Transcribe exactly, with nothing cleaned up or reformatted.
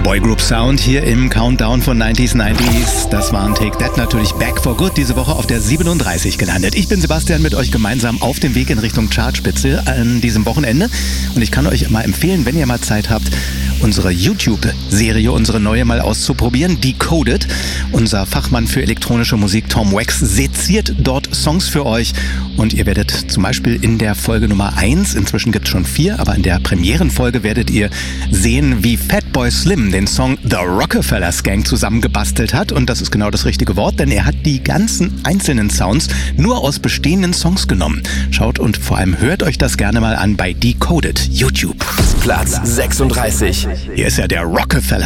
Boygroup Sound hier im Countdown von neunziger neunzig. Das waren Take That, natürlich Back for Good, diese Woche auf der siebenunddreißig gelandet. Ich bin Sebastian, mit euch gemeinsam auf dem Weg in Richtung Chartspitze an diesem Wochenende. Und ich kann euch mal empfehlen, wenn ihr mal Zeit habt, unsere YouTube-Serie, unsere neue mal auszuprobieren, Decoded. Unser Fachmann für elektronische Musik, Tom Wax, seziert dort Songs für euch. Und ihr werdet zum Beispiel in der Folge Nummer eins, inzwischen gibt es schon vier, aber in der Premierenfolge werdet ihr sehen, wie Fatboy Slim den Song The Rockefellers Gang zusammengebastelt hat. Und das ist genau das richtige Wort, denn er hat die ganzen einzelnen Sounds nur aus bestehenden Songs genommen. Schaut und vor allem hört euch das gerne mal an bei Decoded YouTube. Platz sechsunddreißig. Hier ist ja der Rockefeller